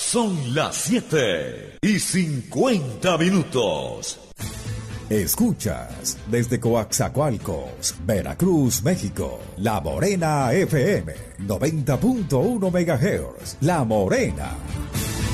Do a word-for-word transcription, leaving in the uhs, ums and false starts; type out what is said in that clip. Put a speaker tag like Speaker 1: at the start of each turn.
Speaker 1: Son las siete y cincuenta minutos.
Speaker 2: Escuchas desde Coaxacualcos, Veracruz, México, La Morena F M, noventa punto uno megahertz. La Morena.